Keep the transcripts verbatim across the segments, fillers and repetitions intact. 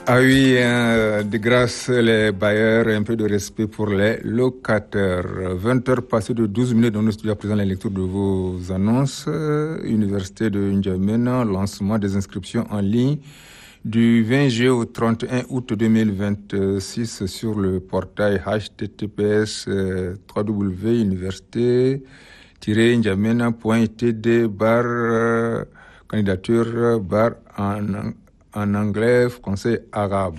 Ah oui, euh, de grâce les bailleurs, un peu de respect pour les locataires. vingt heures passées de douze minutes dans nos studios à présent la lecture de vos annonces. Euh, Université de N'Djamena, lancement des inscriptions en ligne du vingt juillet au trente et un août deux mille vingt-six sur le portail h t t p s euh, w w w point université tiret n'djamena point t d barre euh, candidature barre en en anglais, français, arabe.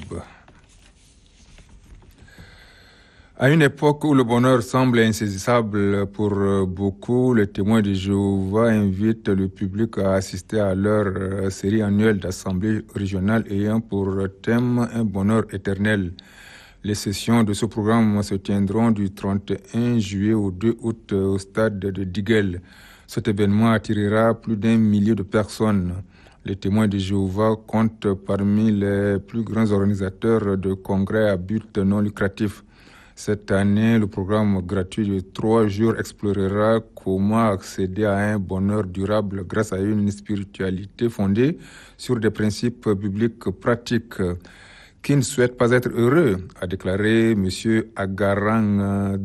À une époque où le bonheur semble insaisissable pour beaucoup, les témoins de Jéhovah invitent le public à assister à leur série annuelle d'assemblées régionales ayant pour thème un bonheur éternel. Les sessions de ce programme se tiendront du trente et un juillet au deux août au stade de Digel. Cet événement attirera plus d'un millier de personnes. Les témoins de Jéhovah comptent parmi les plus grands organisateurs de congrès à but non lucratif. Cette année, le programme gratuit de trois jours explorera comment accéder à un bonheur durable grâce à une spiritualité fondée sur des principes bibliques pratiques. Qui ne souhaite pas être heureux, a déclaré M. Agarang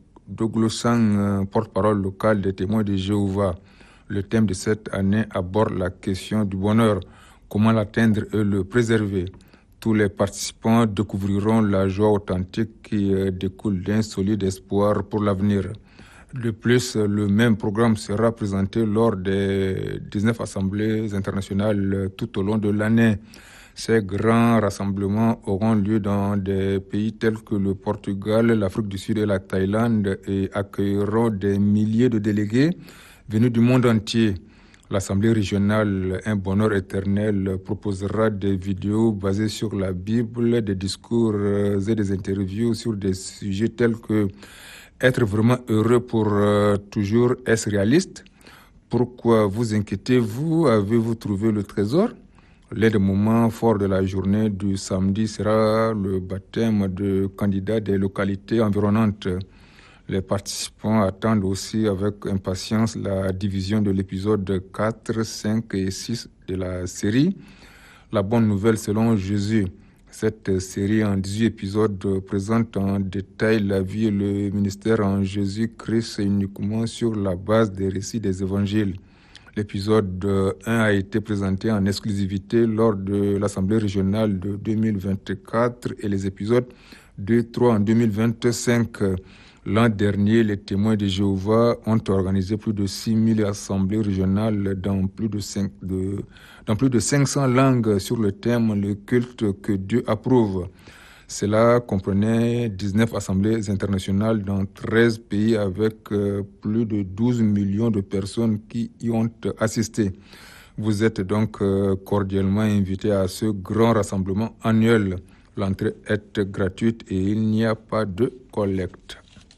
Doglosan, porte-parole local des témoins de Jéhovah. Le thème de cette année aborde la question du bonheur, comment l'atteindre et le préserver. Tous les participants découvriront la joie authentique qui découle d'un solide espoir pour l'avenir. De plus, le même programme sera présenté lors des dix-neuf assemblées internationales tout au long de l'année. Ces grands rassemblements auront lieu dans des pays tels que le Portugal, l'Afrique du Sud et la Thaïlande et accueilleront des milliers de délégués venus du monde entier. L'Assemblée régionale Un bonheur éternel proposera des vidéos basées sur la Bible, des discours et des interviews sur des sujets tels que être vraiment heureux pour euh, toujours, est-ce réaliste? Pourquoi vous inquiétez-vous? Avez-vous trouvé le trésor? L'un des moments forts de la journée du samedi sera le baptême de candidats des localités environnantes. Les participants attendent aussi avec impatience la division de l'épisode quatre, cinq et six de la série. La bonne nouvelle selon Jésus. Cette série en dix-huit épisodes présente en détail la vie et le ministère en Jésus-Christ uniquement sur la base des récits des évangiles. L'épisode un a été présenté en exclusivité lors de l'Assemblée régionale de deux mille vingt-quatre et les épisodes deux et trois en deux mille vingt-cinq. L'an dernier, les témoins de Jéhovah ont organisé plus de six mille assemblées régionales dans plus de, cinq, de, dans plus de cinq cents langues sur le thème « Le culte que Dieu approuve ». Cela comprenait dix-neuf assemblées internationales dans treize pays avec euh, plus de douze millions de personnes qui y ont assisté. Vous êtes donc euh, cordialement invités à ce grand rassemblement annuel. L'entrée est gratuite et il n'y a pas de collecte.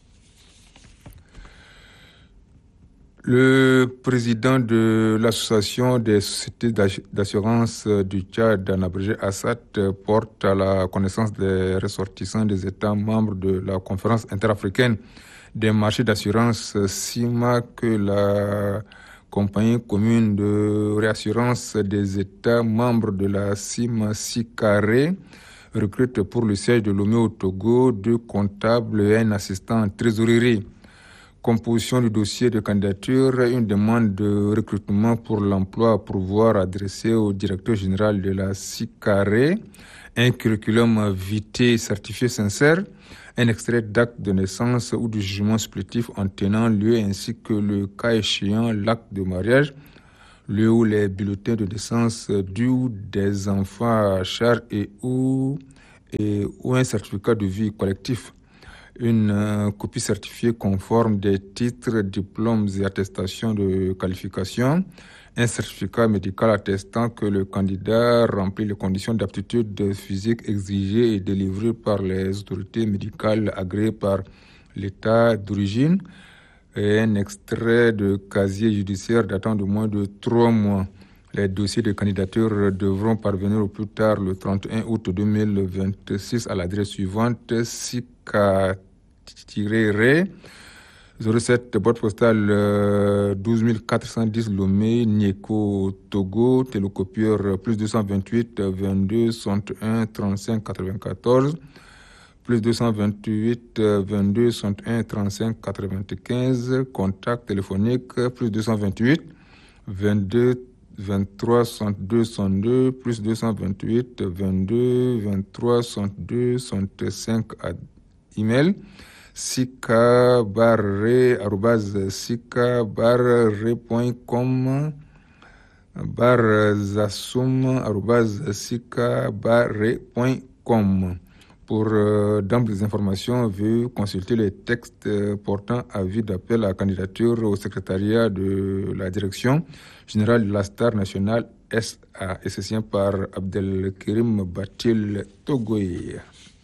Le président de l'Association des sociétés d'assurance du Tchad, en abrégé Assad, porte à la connaissance des ressortissants des États membres de la conférence interafricaine des marchés d'assurance S I M A que la compagnie commune de réassurance des États membres de la S I M A SICARE recrute pour le siège de Lomé au Togo deux comptables et un assistant en trésorerie. Composition du dossier de candidature, une demande de recrutement pour l'emploi à pourvoir adressée au directeur général de la SICARE, un curriculum vitae certifié sincère, un extrait d'acte de naissance ou de jugement supplétif en tenant lieu ainsi que le cas échéant l'acte de mariage, lieu où les bulletins de naissance du ou des enfants à charge et ou, et, ou un certificat de vie collectif. Une euh, copie certifiée conforme des titres, diplômes et attestations de qualification, un certificat médical attestant que le candidat remplit les conditions d'aptitude physique exigées et délivrées par les autorités médicales agréées par l'État d'origine, et un extrait de casier judiciaire datant de moins de trois mois. Les dossiers de candidature devront parvenir au plus tard le trente et un août deux mille vingt-six à l'adresse suivante: sica-re zéro sept, boîte postale euh, douze quatre cent dix Lomé, Nieko, Togo, télécopieur plus deux cent vingt-huit, vingt-deux, soixante et un, trente-cinq, quatre-vingt-quatorze, plus deux cent vingt-huit, vingt-deux, soixante et un, trente-cinq, quatre-vingt-quinze, contact téléphonique plus deux cent vingt-huit, vingt-deux, vingt-trois, soixante-deux, soixante-deux, plus deux cent vingt-huit, vingt-deux, vingt-trois, soixante-deux, soixante-cinq à email. sika barre arobase sika barre point com barre zasum arobase sika barre point com. Pour euh, d'amples informations, veuillez consulter les textes euh, portant avis d'appel à candidature au secrétariat de la direction générale de la Star nationale S A, et c'est signé par Abdelkerim Batil Togoye.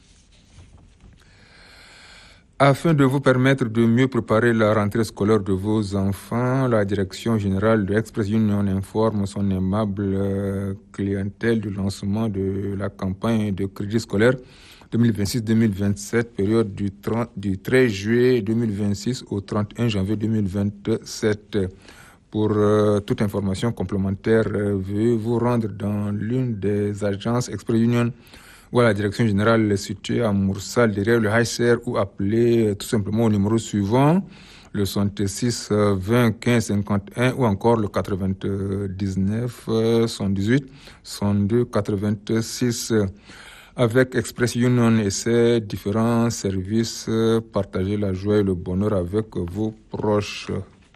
Afin de vous permettre de mieux préparer la rentrée scolaire de vos enfants, la Direction générale de Express Union informe son aimable clientèle du lancement de la campagne de crédit scolaire deux mille vingt-six deux mille vingt-sept, période du, trente, du treize juillet deux mille vingt-six au trente et un janvier deux mille vingt-sept. Pour euh, toute information complémentaire, euh, veuillez vous rendre dans l'une des agences Express Union ou à la direction générale située à Moursal, derrière le H C R, ou appeler tout simplement au numéro suivant, le soixante-six vingt quinze cinquante et un, ou encore le quatre-vingt-dix-neuf soixante-dix-huit soixante-deux quatre-vingt-six. Avec Express Union et ses différents services, partagez la joie et le bonheur avec vos proches.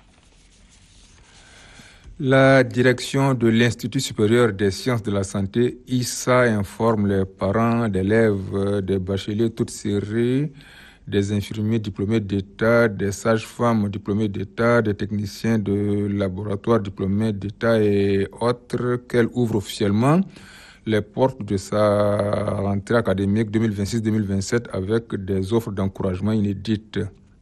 La direction de l'Institut supérieur des sciences de la santé, I S A, informe les parents d'élèves, des bacheliers toutes séries, des infirmiers diplômés d'État, des sages-femmes diplômées d'État, des techniciens de laboratoire diplômés d'État et autres qu'elle ouvre officiellement les portes de sa rentrée académique deux mille vingt-six deux mille vingt-sept avec des offres d'encouragement inédites.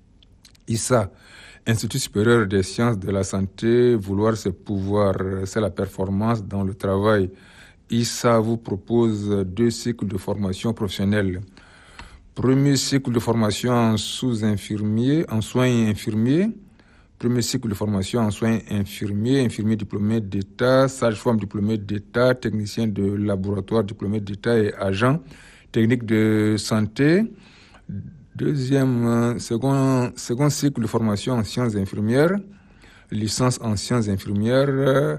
I S A, Institut supérieur des sciences de la santé, vouloir c'est pouvoir, c'est la performance dans le travail. I S A vous propose deux cycles de formation professionnelle. Premier cycle de formation en sous-infirmier, en soins infirmiers. Premier cycle de formation en soins infirmiers, infirmiers diplômés d'État, sage-femme diplômés d'État, technicien de laboratoire diplômés d'État et agent technique de santé. Deuxième, euh, second, second cycle de formation en sciences infirmières, licence en sciences infirmières, euh,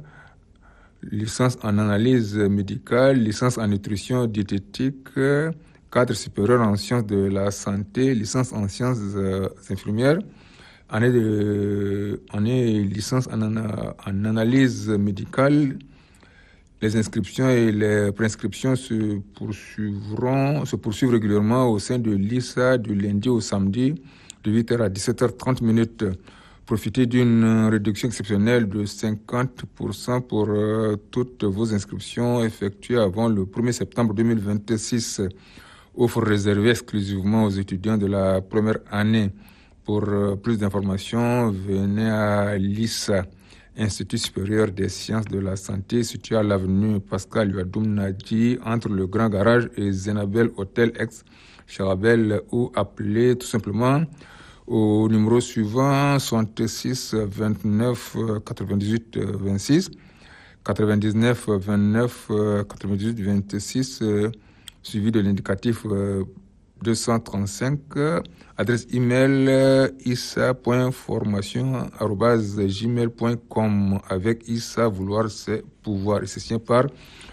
licence en analyse médicale, licence en nutrition diététique, euh, cadre supérieur en sciences de la santé, licence en sciences euh, infirmières, année de, année licence en, en analyse médicale. Les inscriptions et les prescriptions se poursuivront, se poursuivent régulièrement au sein de l'I S A du lundi au samedi de huit heures à dix-sept heures trente. Profitez d'une réduction exceptionnelle de cinquante pour cent pour euh, toutes vos inscriptions effectuées avant le premier septembre deux mille vingt-six. Offre réservée exclusivement aux étudiants de la première année. Pour euh, plus d'informations, venez à l'I S A. Institut supérieur des sciences de la santé, situé à l'avenue Pascal Yadoum Nadi, entre le Grand Garage et Zenabel Hôtel ex Charabel, ou appelez tout simplement au numéro suivant soixante-six vingt-neuf quatre-vingt-dix-huit vingt-six, quatre-vingt-dix-neuf vingt-neuf quatre-vingt-dix-huit vingt-six, suivi de l'indicatif deux cent trente-cinq, adresse email issa point formation arobase gmail point com. Avec I S A, vouloir c'est pouvoir. Et c'est signé par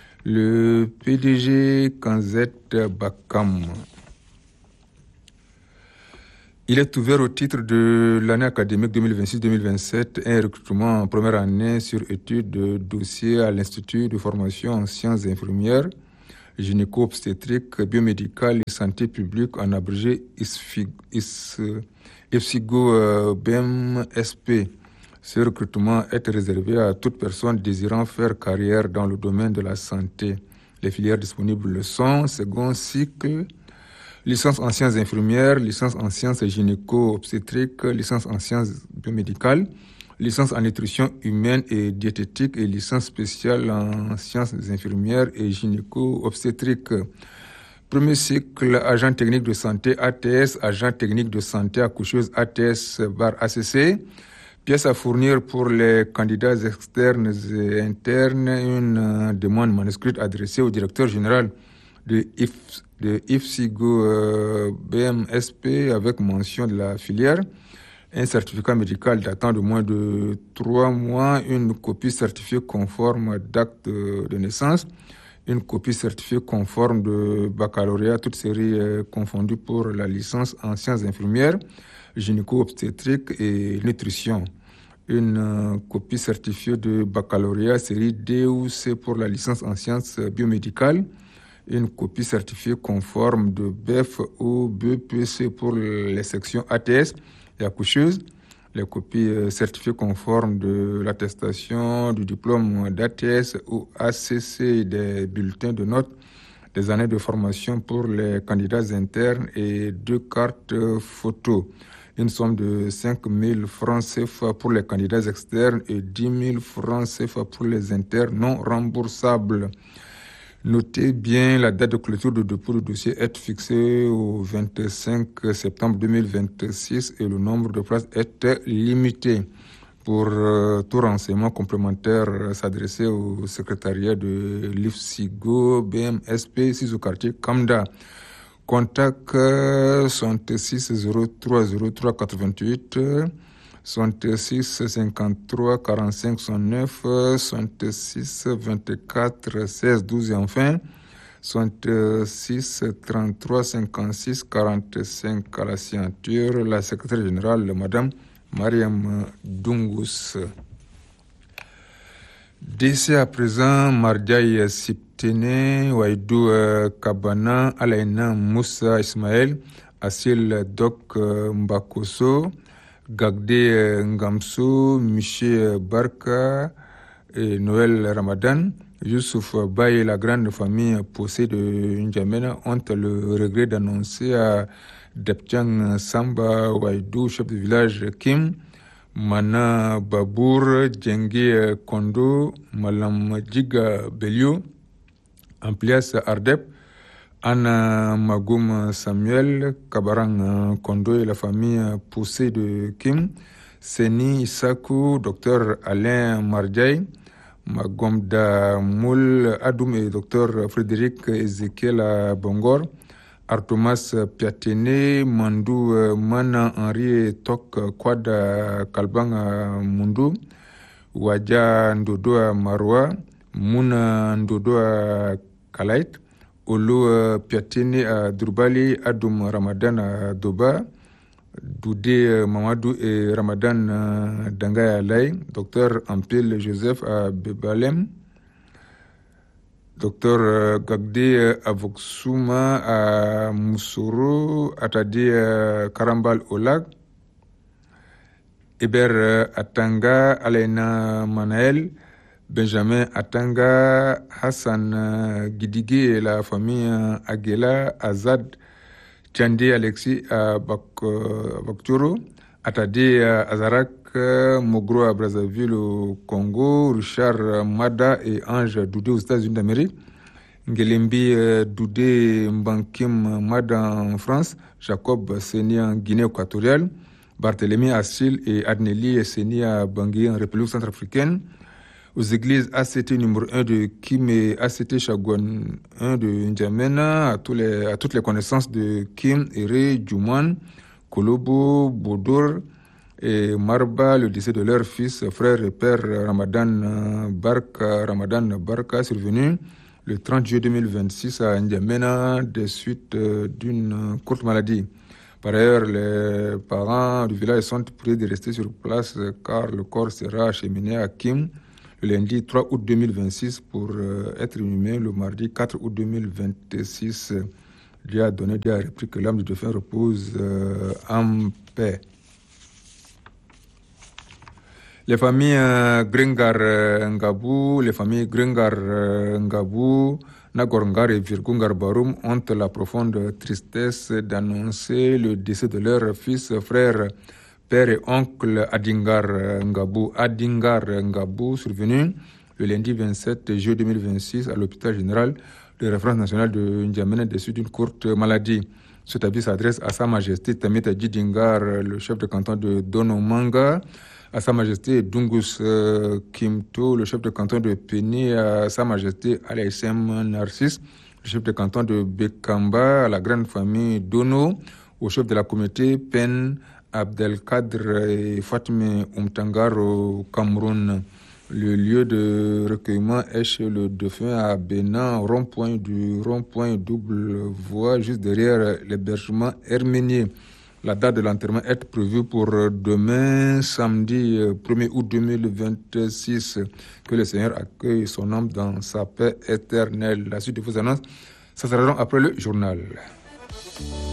le P D G Kanzet Bakam. Il est ouvert au titre de l'année académique deux mille vingt-six deux mille vingt-sept un recrutement en première année sur études de dossier à l'Institut de formation en sciences infirmières, gynéco-obstétrique, biomédicale et santé publique, en abrégé IFSIGO-B M S P. Ce recrutement est réservé à toute personne désirant faire carrière dans le domaine de la santé. Les filières disponibles sont second cycle, licence en sciences infirmières, licence en sciences gynéco-obstétriques, licence en sciences biomédicales, licence en nutrition humaine et diététique et licence spéciale en sciences infirmières et gynéco-obstétriques. Premier cycle, agent technique de santé A T S, agent technique de santé accoucheuse A T S barre A C C. Pièce à fournir pour les candidats externes et internes, une euh, demande manuscrite adressée au directeur général de, I F, de I F S I G O euh, B M S P avec mention de la filière, un certificat médical datant de moins de trois mois, une copie certifiée conforme d'acte de, de naissance, une copie certifiée conforme de baccalauréat, toutes séries euh, confondues pour la licence en sciences infirmières, gynéco-obstétrique et nutrition. Une euh, copie certifiée de baccalauréat série D ou C pour la licence en sciences biomédicales, une copie certifiée conforme de B E F ou B P C pour les sections A T S et accoucheuse, les copies euh, certifiées conformes de l'attestation du diplôme d'A T S ou A C C des bulletins de notes des années de formation pour les candidats internes et deux cartes photos. Une somme de cinq mille francs C F A pour les candidats externes et dix mille francs C F A pour les internes non remboursables. Notez bien, la date de clôture de dépôt de dossier est fixée au vingt-cinq septembre deux mille vingt-six et le nombre de places est limité. Pour euh, tout renseignement complémentaire, euh, s'adresser au secrétariat de l'I F S I G O B M S P, six au quartier Kamda. Contact euh, soixante-six zéro trois zéro trois quatre-vingt-huit, soixante-six cinquante-trois quarante-cinq soixante-neuf, soixante-six vingt-quatre seize douze et enfin soixante-six trente-trois cinquante-six quarante-cinq à la signature, la secrétaire générale, Madame Mariam Dungus. Décès à présent, Mardiaï Siptene, Waïdou Kabana, Alaina Moussa Ismaël, Assil Dok Mbakoso, Gagde Ngamso, Miché Barka et Noël Ramadan. Youssouf Baye et la grande famille Possé de N'Djamena ont le regret d'annoncer à Deptiang Samba Waïdou, chef de village Kim, Mana Babour, Djengi Kondo, Malam Djiga Belio, Amplias Ardep, Anna Magoum Samuel, Kabarang Kondo et la famille Poussé de Kim, Seni Isaku, docteur Alain Mardiaï, Magomda Moul Adoum et docteur Frédéric Ezekiel Bongor, Artomas Piatene, Mandou Mana Henri Tok Kwada Kalbang Mundu, Wadja Ndodo Marwa, Muna Ndodo Kalait, Olo Piatene à Durbali, Adoum Ramadan à Doba, Doudé Mamadou et Ramadan Dangaya Lay, docteur Ampil Joseph à Bebalem, docteur Gagde Avoksuma à Moussoro, Atadi Karambal Olag, Eber Atanga, Alaina Manael, Benjamin Atanga, Hassan Gidigé et la famille Aguela, Azad, Tchande Alexis à Bakturo, Atadi Azarak, Mogro à Brazzaville au Congo, Richard Mada et Ange Doudé aux États-Unis d'Amérique, Ngelembi Doudé Mbankim Mada en France, Jacob Seni en Guinée équatoriale, Barthélemy Assil et Adneli Seni à Bangui en République centrafricaine, aux églises A C T numéro un de Kim et A C T Chagouane un de N'Djamena, à, tous les, à toutes les connaissances de Kim, Ere, Djouman, Kolobo, Bodour et Marba, le décès de leur fils, frère et père Ramadan Barka, Ramadan Barka, survenu le trente juillet deux mille vingt-six à N'Djamena des suites d'une courte maladie. Par ailleurs, les parents du village sont priés de rester sur place car le corps sera acheminé à Kim le lundi trois août deux mille vingt-six pour euh, être inhumé le mardi quatre août deux mille vingt-six. Dieu a donné, Dieu a repris que l'âme du défunt repose euh, en paix. Les familles euh, Gringar euh, Ngabou, les familles Gringar euh, Ngabou, Nagorngar et Virgungar Barum ont la profonde tristesse d'annoncer le décès de leur fils, frère, père et oncle Adingar Ngabou. Adingar Ngabou, survenu le lundi vingt-sept juillet deux mille vingt-six à l'hôpital général de référence nationale de N'Djamena décédé d'une courte maladie. Cet avis s'adresse à Sa Majesté Tamit Djidingar, le chef de canton de Donomanga, à Sa Majesté Dungus euh, Kimto, le chef de canton de Péni, à Sa Majesté Alaïsem Narcisse, le chef de canton de Bekamba, à la grande famille Dono, au chef de la communauté Pen Abdelkadr et Fatime Umtangar au Cameroun. Le lieu de recueillement est chez le défunt à Bénin, rond-point du rond-point double voie, juste derrière l'hébergement Herménier. La date de l'enterrement est prévue pour demain, samedi premier août deux mille vingt-six. Que le Seigneur accueille son âme dans sa paix éternelle. La suite de vos annonces, ça sera donc après le journal.